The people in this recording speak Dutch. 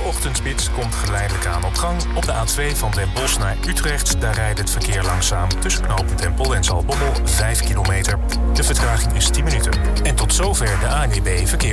ochtendspits komt geleidelijk aan op gang. Op de A2 van Den Bosch naar Utrecht. Daar rijdt het verkeer langzaam tussen knooppunt Empel en Zaltbommel 5 kilometer. De vertraging is 10 minuten. En tot zover de ANWB Verkeers.